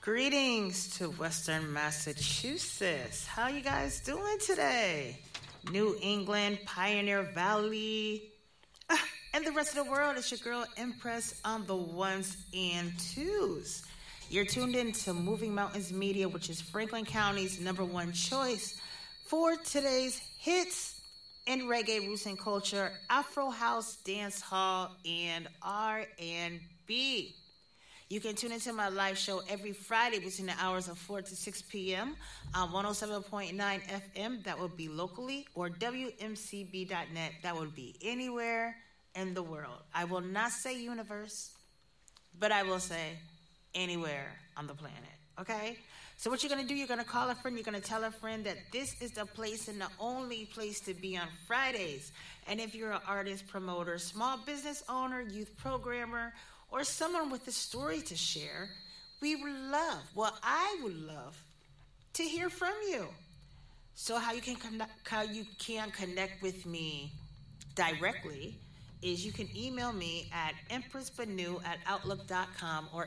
Greetings to Western Massachusetts. How you guys doing today? New England, Pioneer Valley, and the rest of the world. It's your girl Empress on the ones and twos. You're tuned in to Moving Mountains Media, which is Franklin County's #1 choice for today's hits in reggae, roots and culture, Afro house, dance hall, and R&B. You can tune into my live show every Friday between the hours of 4 to 6 p.m. on 107.9 FM. That would be locally, or WMCB.net. That would be anywhere in the world. I will not say universe, but I will say anywhere on the planet. Okay? So what you're going to do, you're going to call a friend. You're going to tell a friend that this is the place and the only place to be on Fridays. And if you're an artist, promoter, small business owner, youth programmer, or someone with a story to share, I would love to hear from you. So how you can connect with me directly is you can email me at empressbanu@outlook.com or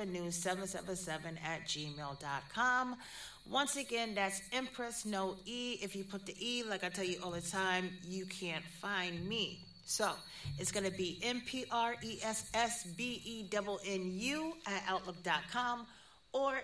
empressbanu777@gmail.com. Once again, that's Empress, no E. If you put the E, like I tell you all the time, you can't find me. So it's going to be MPRESSBENNU@outlook.com or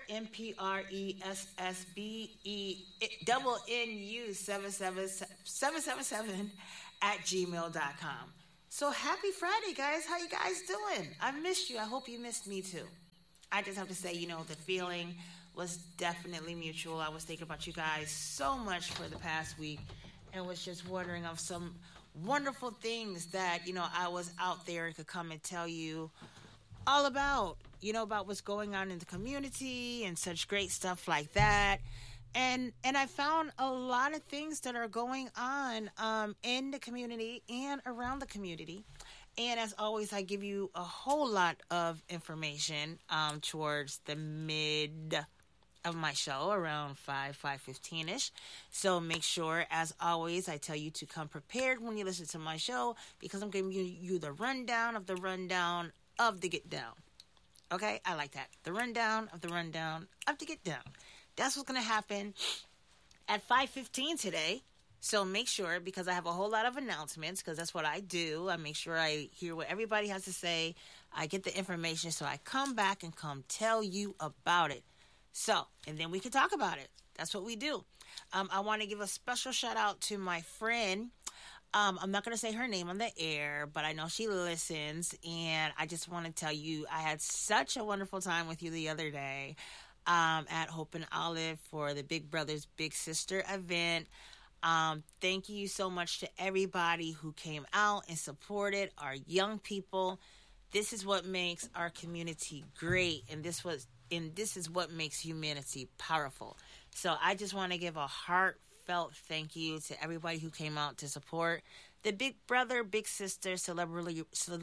MPRESSBENNU777@gmail.com. So happy Friday, guys. How you guys doing? I missed you. I hope you missed me too. I just have to say, the feeling was definitely mutual. I was thinking about you guys so much for the past week and was just wondering of some wonderful things that, I was out there and could come and tell you all about, about what's going on in the community and such great stuff like that. And I found a lot of things that are going on in the community and around the community. And as always, I give you a whole lot of information towards the mid of my show, around 5:15-ish. So make sure, as always, I tell you to come prepared when you listen to my show, because I'm giving you the rundown of the rundown of the get down. Okay? I like that. The rundown of the rundown of the get down. That's what's going to happen at 5:15 today. So make sure, because I have a whole lot of announcements, because that's what I do. I make sure I hear what everybody has to say. I get the information, so I come back and come tell you about it. So, and then we can talk about it. That's what we do. I want to give a special shout out to my friend. I'm not going to say her name on the air, but I know she listens. And I just want to tell you, I had such a wonderful time with you the other day at Hope and Olive for the Big Brothers Big Sister event. Thank you so much to everybody who came out and supported our young people. This is what makes our community great. And this is what makes humanity powerful. So I just want to give a heartfelt thank you to everybody who came out to support the Big Brother, Big Sister celebrity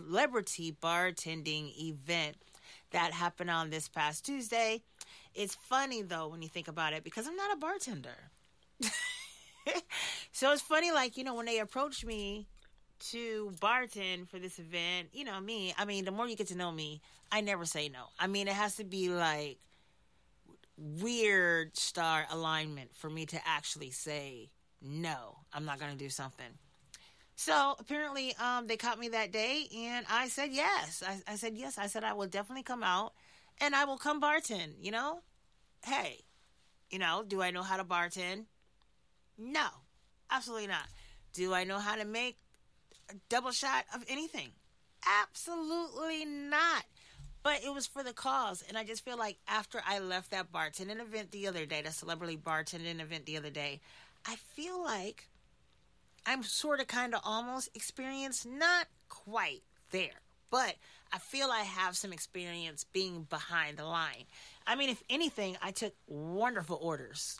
bartending event that happened on this past Tuesday. It's funny, though, when you think about it, because I'm not a bartender. So it's funny, when they approached me to bartend for this event, me, the more you get to know me, I never say no. It has to be like weird star alignment for me to actually say no, I'm not going to do something. So apparently they caught me that day and I said yes. I said yes. I said I will definitely come out and I will come bartend, Hey, do I know how to bartend? No, absolutely not. Do I know how to make a double shot of anything? Absolutely not. But it was for the cause. And I just feel like after I left that bartending event the other day, the celebrity bartending event the other day, I feel like I'm sort of kind of almost experienced, not quite there, but I feel I have some experience being behind the line. If anything, I took wonderful orders.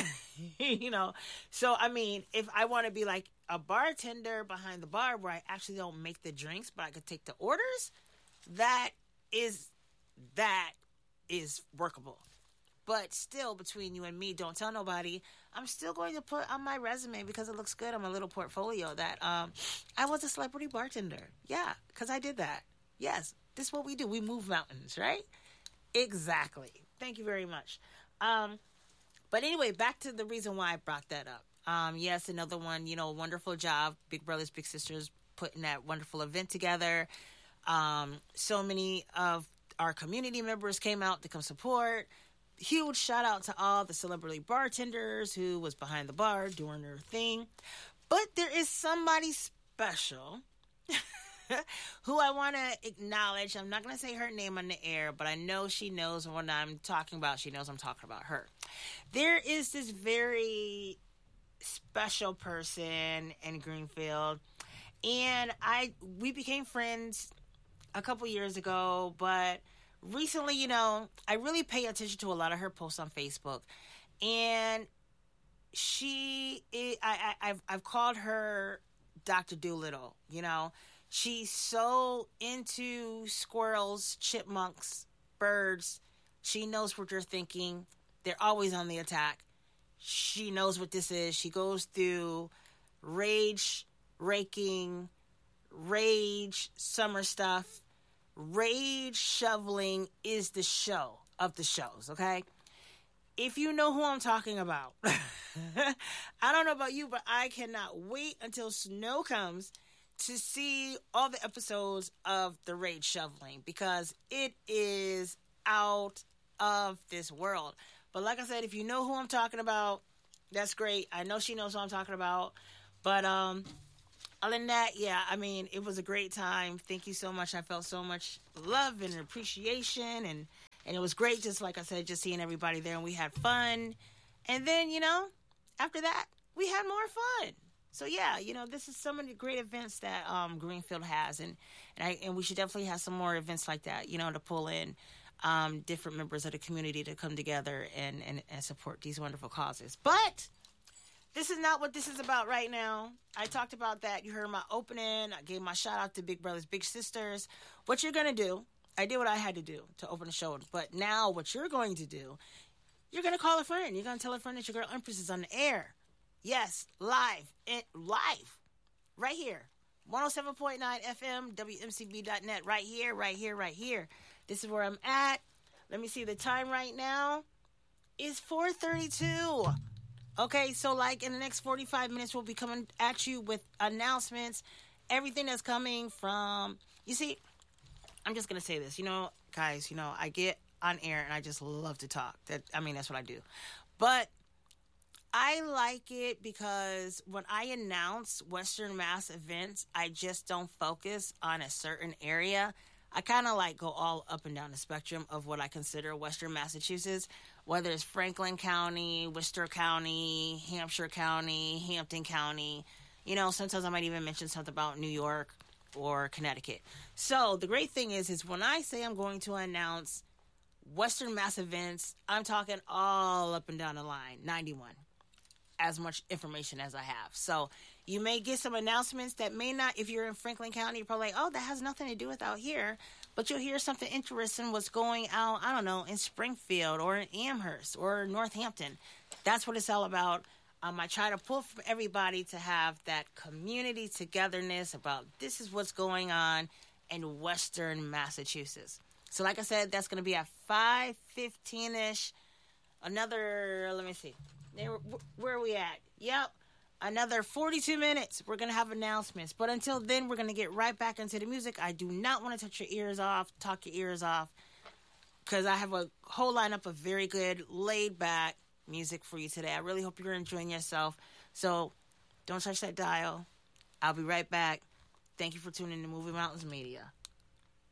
So if I want to be like a bartender behind the bar where I actually don't make the drinks, but I could take the orders, that is workable. But still, between you and me, don't tell nobody. I'm still going to put on my resume, because it looks good on my little portfolio, that I was a celebrity bartender. Yeah, because I did that. Yes, this is what we do. We move mountains, right? Exactly. Thank you very much. But anyway, back to the reason why I brought that up. Yes, another one, wonderful job. Big Brothers Big Sisters putting that wonderful event together. So many of our community members came out to come support. Huge shout out to all the celebrity bartenders who was behind the bar doing their thing. But there is somebody special who I want to acknowledge. I'm not going to say her name on the air, but I know she knows when I'm talking about, she knows I'm talking about her. There is this very special person in Greenfield, and we became friends a couple years ago, but recently, I really pay attention to a lot of her posts on Facebook, and I've called her Dr. Doolittle. She's so into squirrels, chipmunks, birds. She knows what you're thinking. They're always on the attack. She knows what this is. She goes through rage, raking, rage, summer stuff. Rage shoveling is the show of the shows, okay? If you know who I'm talking about, I don't know about you, but I cannot wait until snow comes to see all the episodes of the rage shoveling, because it is out of this world. But like I said, if you know who I'm talking about, that's great. I know she knows who I'm talking about. But other than that, yeah, it was a great time. Thank you so much. I felt so much love and appreciation, and it was great, just like I said, just seeing everybody there, and we had fun. And then, after that, we had more fun. So yeah, this is some of the great events that Greenfield has, and we should definitely have some more events like that, to pull in different members of the community to come together and support these wonderful causes. But this is not what this is about right now. I talked about that. You heard my opening. I gave my shout out to Big Brothers Big Sisters. What you're going to do, I did what I had to do to open the show. But now what you're going to do, you're going to call a friend. You're going to tell a friend that your girl Empress is on the air. Yes, live, right here. 107.9 FM, WMCB.net, right here, right here, right here. This is where I'm at. Let me see the time right now. It's 4:32. Okay, so in the next 45 minutes, we'll be coming at you with announcements, everything that's coming from, you see, I'm just going to say this, guys, I get on air and I just love to talk. That's what I do. But I like it because when I announce Western Mass events, I just don't focus on a certain area. I kind of go all up and down the spectrum of what I consider Western Massachusetts, whether it's Franklin County, Worcester County, Hampshire County, Hampton County. Sometimes I might even mention something about New York or Connecticut. So the great thing is when I say I'm going to announce Western Mass events, I'm talking all up and down the line, 91. As much information as I have. So you may get some announcements that may not, if you're in Franklin County, you're probably that has nothing to do with out here, but you'll hear something interesting what's going out, I don't know, in Springfield or in Amherst or Northampton. That's what it's all about. I try to pull from everybody to have that community togetherness about this is what's going on in Western Massachusetts. So like I said, that's going to be at 5:15-ish. Another, let me see. Where are we at? Yep. Another 42 minutes. We're going to have announcements. But until then, we're going to get right back into the music. I do not want to touch your ears off, talk your ears off, because I have a whole lineup of very good, laid-back music for you today. I really hope you're enjoying yourself. So don't touch that dial. I'll be right back. Thank you for tuning in to Movie Mountains Media.